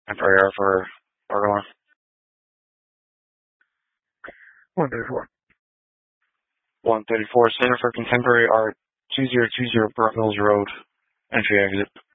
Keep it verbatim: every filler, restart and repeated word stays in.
And for air for Burglar. one thirty-four. one thirty-four, Center for Contemporary Art, two zero two zero Burke Mills Road, entry exit.